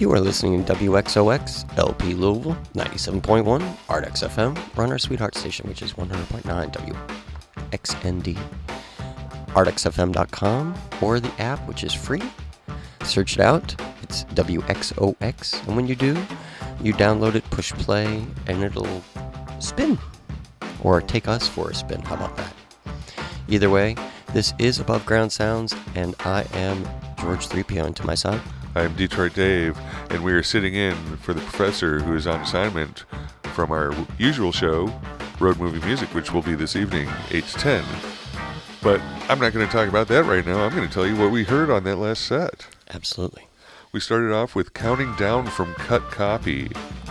You are listening to WXOX, LP Louisville, 97.1, ArtX FM. We're on our sweetheart station, which is 100.9 WXND. ArtXFM.com or the app, which is free. Search it out. It's WXOX. And when you do, you download it, push play, and it'll spin. Or take us for a spin. How about that? Either way, this is Above Ground Sounds, and I am George 3PO, and to my side. I'm Detroit Dave, and we are sitting in for the professor who is on assignment from our usual show, Road Movie Music, which will be this evening, 8 to 10. But I'm not going to talk about that right now. I'm going to tell you what we heard on that last set. Absolutely. We started off with Counting Down from Cut Copy.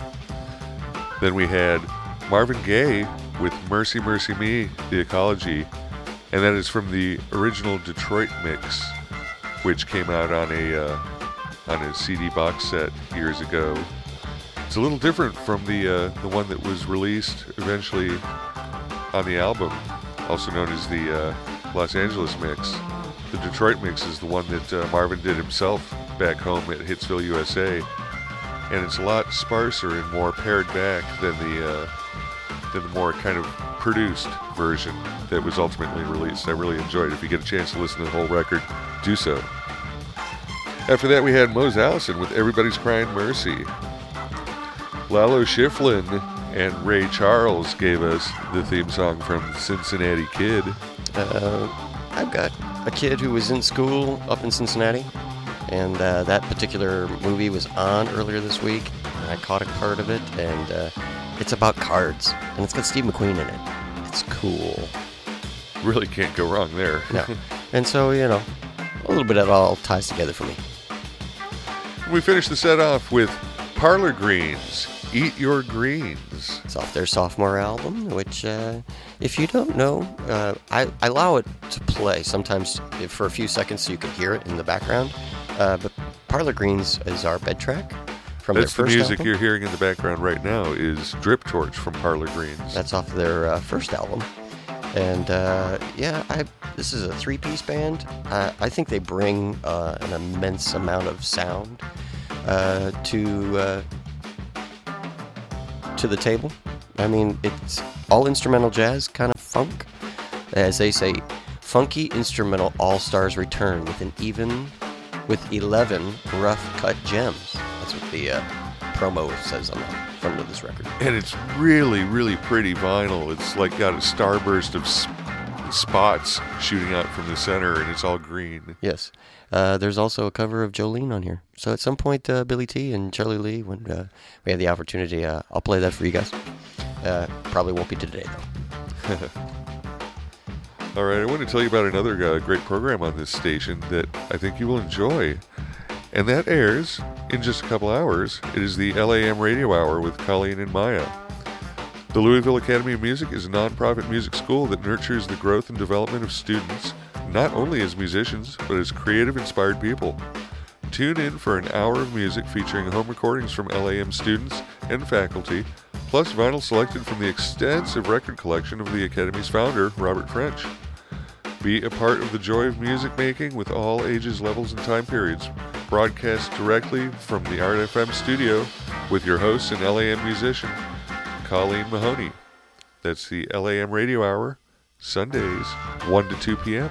Then we had Marvin Gaye with Mercy, Mercy Me, The Ecology, and that is from the original Detroit mix, which came out on a CD box set years ago. It's a little different from the one that was released eventually on the album, also known as the Los Angeles mix. The Detroit mix is the one that Marvin did himself back home at Hitsville, USA, and it's a lot sparser and more pared back than the more kind of produced version that was ultimately released. I really enjoyed it. If you get a chance to listen to the whole record, do so. After that, we had Mose Allison with Everybody's Crying Mercy. Lalo Schifrin and Ray Charles gave us the theme song from Cincinnati Kid. I've got a kid who was in school up in Cincinnati, and that particular movie was on earlier this week, and I caught a part of it, and it's about cards, and it's got Steve McQueen in it. It's cool. Really can't go wrong there. No. And so, a little bit of it all ties together for me. We finished the set off with Parlor Greens, Eat Your Greens. It's off their sophomore album, which, if you don't know, I allow it to play sometimes for a few seconds so you can hear it in the background. But Parlor Greens is our bed track from their first album. That's the music you're hearing in the background right now is Drip Torch from Parlor Greens. That's off their first album. And, this is a three-piece band. I think they bring an immense amount of sound to the table. I mean, it's all instrumental jazz, kind of funk. As they say, funky instrumental all-stars return with 11 rough-cut gems. That's what the promo says on the front of this record. And it's really, really pretty vinyl. It's like got a starburst of spots shooting out from the center, and it's all green. Yes. There's also a cover of Jolene on here. So at some point, Billy T and Charlie Lee, when we have the opportunity, I'll play that for you guys. Probably won't be today, though. All right, I want to tell you about another great program on this station that I think you will enjoy. And that airs in just a couple hours. It is the LAM Radio Hour with Colleen and Maya. The Louisville Academy of Music is a nonprofit music school that nurtures the growth and development of students, not only as musicians, but as creative, inspired people. Tune in for an hour of music featuring home recordings from LAM students and faculty, plus vinyl selected from the extensive record collection of the Academy's founder, Robert French. Be a part of the joy of music making with all ages, levels, and time periods. Broadcast directly from the Art FM studio with your host and LAM musician, Colleen Mahoney. That's the LAM Radio Hour, Sundays, 1 to 2 p.m.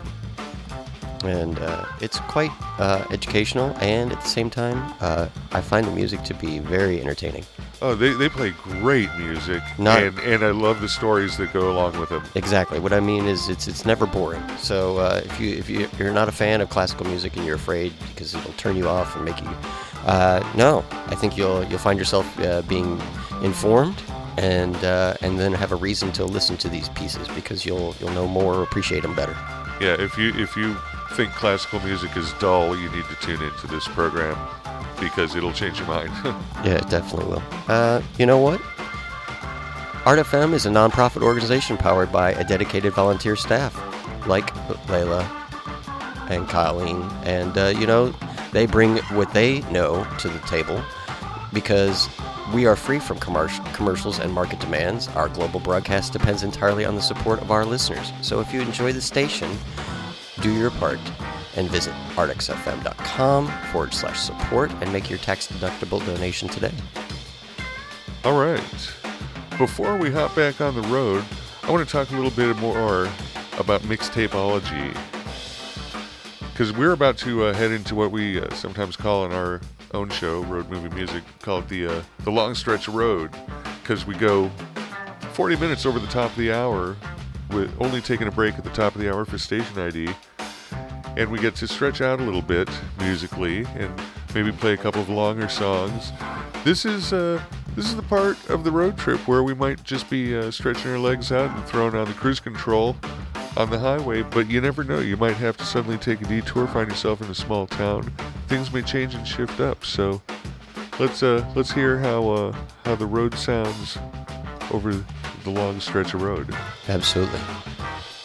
And it's quite educational, and at the same time, I find the music to be very entertaining. Oh, they play great music, and I love the stories that go along with them. Exactly. What I mean is it's never boring. So if you're not a fan of classical music and you're afraid because it'll turn you off and make you... no, I think you'll find yourself being informed and then have a reason to listen to these pieces because you'll know more or appreciate them better. Yeah, if you think classical music is dull, you need to tune into this program because it'll change your mind. Yeah, it definitely will. You know what? Art FM is a nonprofit organization powered by a dedicated volunteer staff like Layla and Colleen, and they bring what they know to the table because we are free from commercials and market demands. Our global broadcast depends entirely on the support of our listeners. So if you enjoy the station, do your part. and visit artxfm.com/support and make your tax-deductible donation today. All right. Before we hop back on the road, I want to talk a little bit more about mixtapeology. Because we're about to head into what we sometimes call in our own show, Road Movie Music, call it the long stretch of road. Because we go 40 minutes over the top of the hour, with only taking a break at the top of the hour for station ID. And we get to stretch out a little bit musically and maybe play a couple of longer songs. This is the part of the road trip where we might just be stretching our legs out and throwing on the cruise control on the highway, but you never know. You might have to suddenly take a detour, find yourself in a small town. Things may change and shift up. So let's hear how the road sounds over the long stretch of road. Absolutely.